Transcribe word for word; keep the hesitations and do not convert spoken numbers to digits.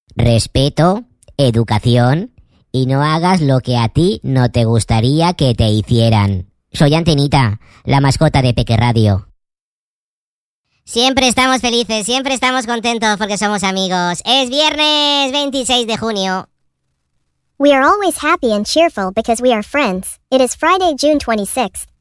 respeto, educación y no hagas lo que a ti no te gustaría que te hicieran. Soy Antenita, la mascota de Peque Radio. Siempre estamos felices, siempre estamos contentos porque somos amigos. Es viernes veintiséis de junio. We are always happy and cheerful because we are friends. It is Friday, June twenty-sixth.